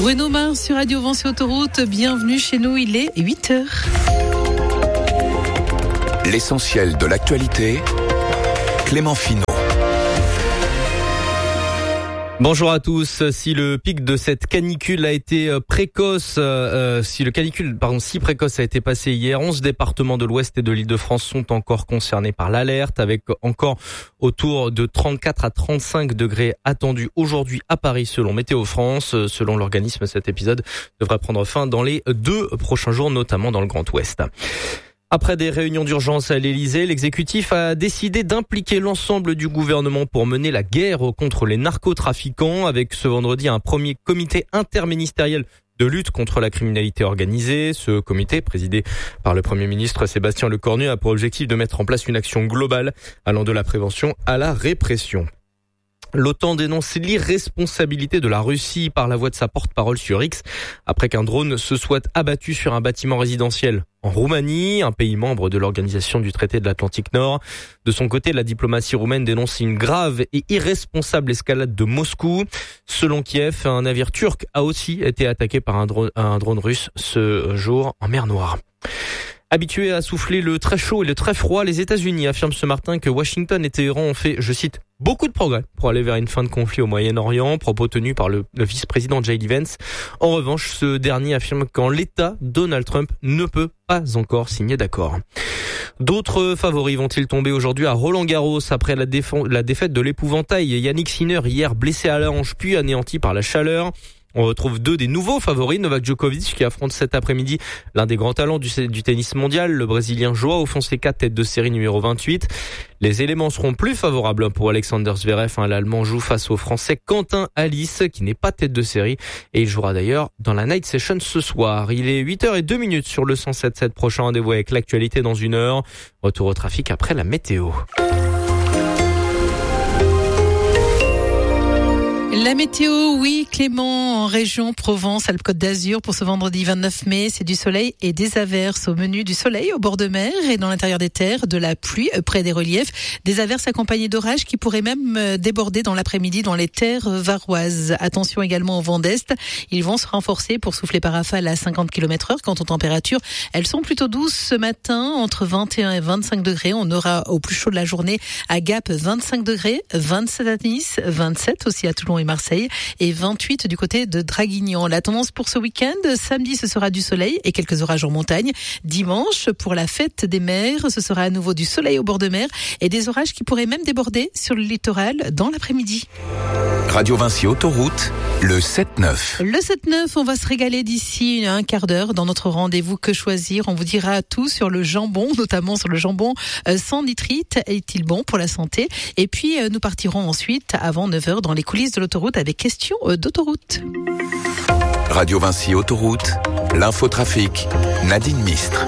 Bruno Mars sur Radio Vinci Autoroute, bienvenue chez nous, il est 8h. L'essentiel de l'actualité, Clément Finot. Bonjour à tous. Si le pic de cette canicule a été précoce, si précoce a été passé hier, 11 départements de l'Ouest et de l'Île-de-France sont encore concernés par l'alerte, avec encore autour de 34 à 35 degrés attendus aujourd'hui à Paris selon Météo France. Selon l'organisme, cet épisode devrait prendre fin dans les 2 prochains jours, notamment dans le Grand Ouest. Après des réunions d'urgence à l'Elysée, l'exécutif a décidé d'impliquer l'ensemble du gouvernement pour mener la guerre contre les narcotrafiquants, avec ce vendredi un premier comité interministériel de lutte contre la criminalité organisée. Ce comité, présidé par le Premier ministre Sébastien Lecornu, a pour objectif de mettre en place une action globale allant de la prévention à la répression. L'OTAN dénonce l'irresponsabilité de la Russie par la voix de sa porte-parole sur X après qu'un drone se soit abattu sur un bâtiment résidentiel en Roumanie, un pays membre de l'Organisation du traité de l'Atlantique Nord. De son côté, la diplomatie roumaine dénonce une grave et irresponsable escalade de Moscou. Selon Kiev, un navire turc a aussi été attaqué par un drone russe ce jour en mer Noire. Habitués à souffler le très chaud et le très froid, les États-Unis affirment ce matin que Washington et Téhéran ont fait, je cite, beaucoup de progrès pour aller vers une fin de conflit au Moyen-Orient, propos tenus par le vice-président J.D. Vance. En revanche, ce dernier affirme qu'en l'état, Donald Trump ne peut pas encore signer d'accord. D'autres favoris vont-ils tomber aujourd'hui à Roland-Garros après la défaite de l'épouvantail Yannick Sinner hier blessé à la hanche puis anéanti par la chaleur? On retrouve 2 des nouveaux favoris, Novak Djokovic qui affronte cet après-midi l'un des grands talents du tennis mondial, le Brésilien João Fonseca, tête de série numéro 28. Les éléments seront plus favorables pour Alexander Zverev. L'Allemand joue face au Français Quentin Alice qui n'est pas tête de série et il jouera d'ailleurs dans la Night Session ce soir. Il est 8h02 sur le 107.7. Prochain rendez-vous avec l'actualité dans 1 heure. Retour au trafic après la météo. La météo, oui, Clément, en région Provence-Alpes-Côte d'Azur pour ce vendredi 29 mai, c'est du soleil et des averses. Au menu du soleil au bord de mer et dans l'intérieur des terres, de la pluie près des reliefs, des averses accompagnées d'orages qui pourraient même déborder dans l'après-midi dans les terres varoises. Attention également au vent d'est, ils vont se renforcer pour souffler par rafale à 50 km/h. Quant aux températures, elles sont plutôt douces ce matin, entre 21 et 25 degrés. On aura au plus chaud de la journée à Gap 25 degrés, 27 à Nice, 27 aussi à Toulon et Marseille et 28 du côté de Draguignan. La tendance pour ce week-end, samedi ce sera du soleil et quelques orages en montagne. Dimanche, pour la fête des mers, ce sera à nouveau du soleil au bord de mer et des orages qui pourraient même déborder sur le littoral dans l'après-midi. Radio Vinci Autoroute, le 7-9. Le 7-9, on va se régaler d'ici un quart d'heure dans notre rendez-vous Que choisir. On vous dira tout sur le jambon, notamment sur le jambon sans nitrite. Est-il bon pour la santé? Et puis, nous partirons ensuite avant 9h dans les coulisses de l'autoroute avec questions d'autoroute. Radio Vinci Autoroute, l'infotrafic, Nadine Mistre.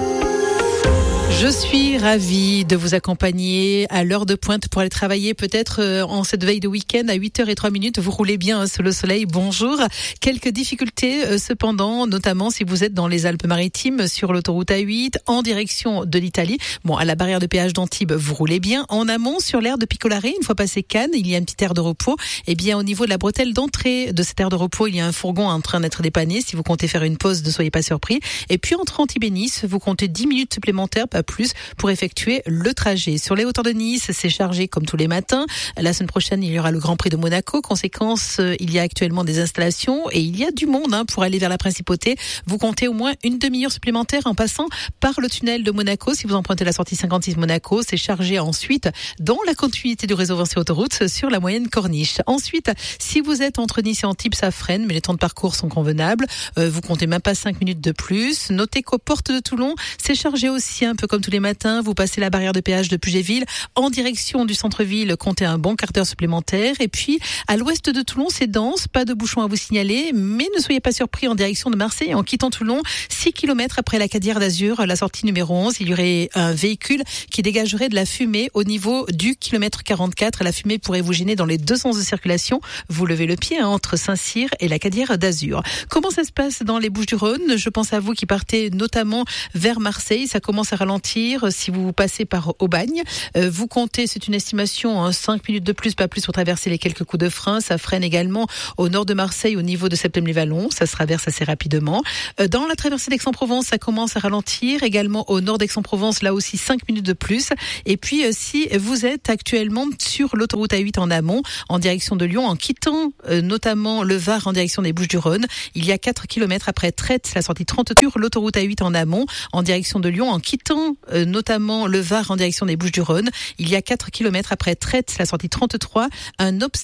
Je suis ravie de vous accompagner à l'heure de pointe pour aller travailler peut-être en cette veille de week-end à 8h03. Vous roulez bien sous le soleil. Bonjour. Quelques difficultés cependant, notamment si vous êtes dans les Alpes-Maritimes sur l'autoroute A8 en direction de l'Italie. Bon, à la barrière de péage d'Antibes, vous roulez bien. En amont, sur l'aire de Picolare, une fois passé Cannes, il y a une petite aire de repos. Eh bien, au niveau de la bretelle d'entrée de cette aire de repos, il y a un fourgon en train d'être dépanné. Si vous comptez faire une pause, ne soyez pas surpris. Et puis, entre Antibes et Nice, vous comptez 10 minutes supplémentaires, pas plus, pour effectuer le trajet. Sur les hauteurs de Nice, c'est chargé comme tous les matins. La semaine prochaine, il y aura le Grand Prix de Monaco. Conséquence, il y a actuellement des installations et il y a du monde pour aller vers la Principauté. Vous comptez au moins une demi-heure supplémentaire en passant par le tunnel de Monaco. Si vous empruntez la sortie 56 Monaco, c'est chargé ensuite dans la continuité du réseau Vinci Autoroute sur la moyenne corniche. Ensuite, si vous êtes entre Nice et Antibes, ça freine, mais les temps de parcours sont convenables. Vous comptez même pas 5 minutes de plus. Notez qu'aux portes de Toulon, c'est chargé aussi un peu comme tous les matins. Vous passez la barrière de péage de Puget-Ville en direction du centre-ville, comptez un bon quart d'heure supplémentaire. Et puis, à l'ouest de Toulon, c'est dense, pas de bouchons à vous signaler, mais ne soyez pas surpris en direction de Marseille. En quittant Toulon, 6 km après la Cadière d'Azur, la sortie numéro 11, il y aurait un véhicule qui dégagerait de la fumée au niveau du kilomètre 44. La fumée pourrait vous gêner dans les deux sens de circulation. Vous levez le pied entre Saint-Cyr et la Cadière d'Azur. Comment ça se passe dans les Bouches-du-Rhône? Je pense à vous qui partez notamment vers Marseille. Ça commence à ralentir ralentir si vous passez par Aubagne. Vous comptez, c'est une estimation, 5 minutes de plus, pas plus pour traverser les quelques coups de frein. Ça freine également au nord de Marseille, au niveau de Septem-les-Vallons. Ça se traverse assez rapidement. Dans la traversée d'Aix-en-Provence, ça commence à ralentir. Également au nord d'Aix-en-Provence, là aussi 5 minutes de plus. Et puis, si vous êtes actuellement sur l'autoroute A8 en amont, en direction de Lyon, en quittant notamment le Var en direction des Bouches-du-Rhône, il y a 4 km après Trette, la sortie 30 sur l'autoroute A8 en amont, en direction de Lyon, en quittant notamment le Var en direction des Bouches-du-Rhône, il y a 4 km après Trette, la sortie 33, un obstacle